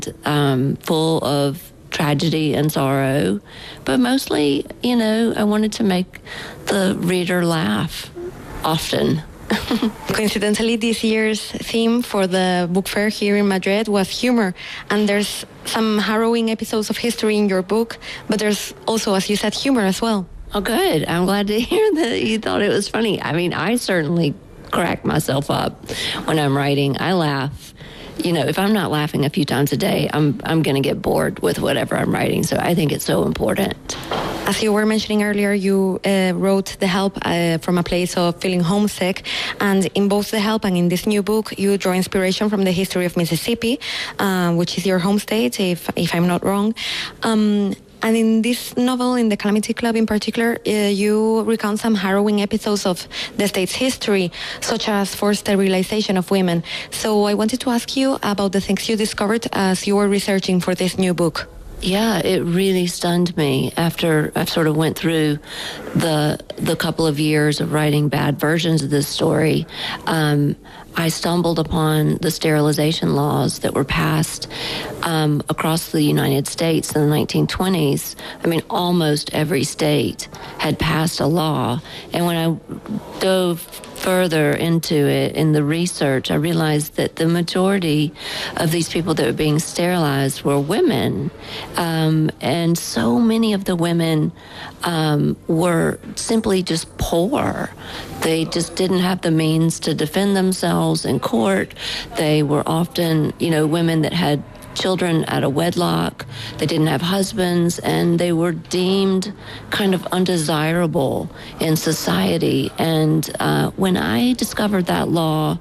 full of tragedy and sorrow, but mostly, I wanted to make the reader laugh often. Coincidentally, this year's theme for the book fair here in Madrid was humor, and there's some harrowing episodes of history in your book, but there's also, as you said, humor as well. Oh, good. I'm glad to hear that you thought it was funny. I mean, I certainly crack myself up when I'm writing. I laugh. If I'm not laughing a few times a day, I'm going to get bored with whatever I'm writing. So I think it's so important. As you were mentioning earlier, you wrote The Help from a place of feeling homesick. And in both The Help and in this new book, you draw inspiration from the history of Mississippi, which is your home state, if I'm not wrong. And in this novel, in The Calamity Club in particular, you recount some harrowing episodes of the state's history, such as forced sterilization of women. So I wanted to ask you about the things you discovered as you were researching for this new book. Yeah, it really stunned me after I sort of went through the couple of years of writing bad versions of this story. I stumbled upon the sterilization laws that were passed across the United States in the 1920s. I mean, almost every state had passed a law. And when I dove further into it in the research, I realized that the majority of these people that were being sterilized were women. And so many of the women were simply just poor. They just didn't have the means to defend themselves in court. They were often, women that had children out of wedlock. They didn't have husbands, and they were deemed kind of undesirable in society. And when I discovered that law,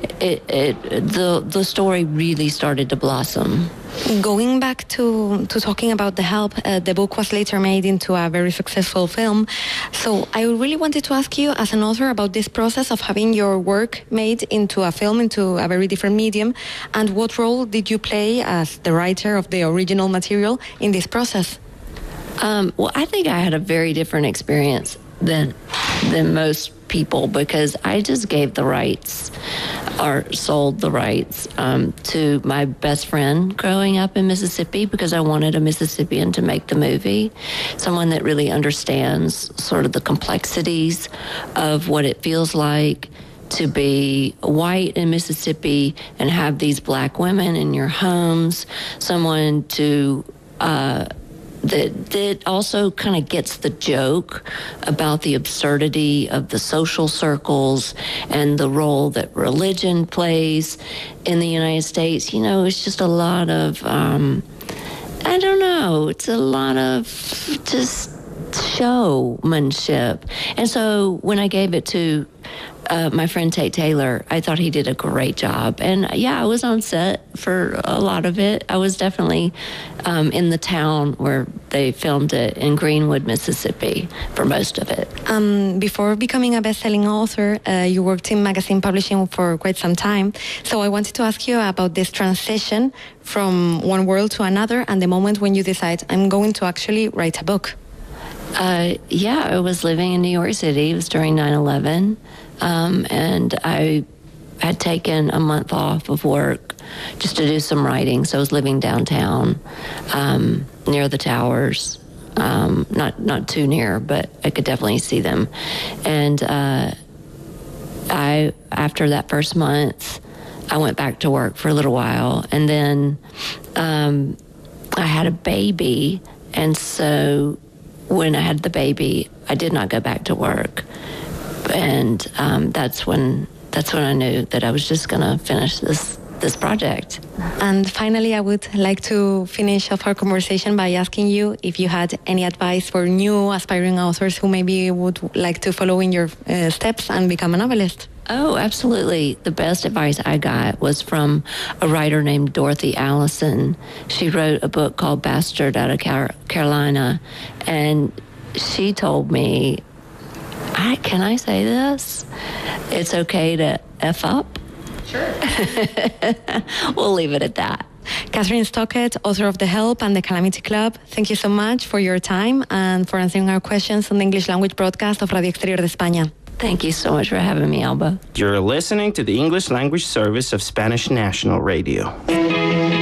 the story really started to blossom. Going back to talking about The Help, the book was later made into a very successful film. So I really wanted to ask you, as an author, about this process of having your work made into a film, into a very different medium, and what role did you play as the writer of the original material in this process? Well, I think I had a very different experience than most people, because I just gave the rights or sold the rights to my best friend growing up in Mississippi, because I wanted a Mississippian to make the movie, someone that really understands sort of the complexities of what it feels like to be white in Mississippi and have these black women in your homes, someone to that also kind of gets the joke about the absurdity of the social circles and the role that religion plays in the United States. It's just a lot of, I don't know, it's a lot of just showmanship. And so when I gave it to my friend Tate Taylor, I thought he did a great job. And yeah, I was on set for a lot of it. I was definitely in the town where they filmed it in Greenwood, Mississippi, for most of it. Before becoming a best-selling author, you worked in magazine publishing for quite some time. So I wanted to ask you about this transition from one world to another, and the moment when you decide, I'm going to actually write a book. Yeah, I was living in New York City. It was during 9/11. And I had taken a month off of work just to do some writing. So I was living downtown, near the towers. Not too near, but I could definitely see them. And after that first month, I went back to work for a little while. And then I had a baby. And so when I had the baby, I did not go back to work. And that's when I knew that I was just going to finish this project. And finally, I would like to finish off our conversation by asking you if you had any advice for new aspiring authors who maybe would like to follow in your steps and become a novelist. Oh, absolutely. The best advice I got was from a writer named Dorothy Allison. She wrote a book called Bastard out of Carolina, and she told me, can I say this? It's okay to F up? Sure. We'll leave it at that. Catherine Stockett, author of The Help and The Calamity Club, thank you so much for your time and for answering our questions on the English language broadcast of Radio Exterior de España. Thank you so much for having me, Alba. You're listening to the English language service of Spanish National Radio.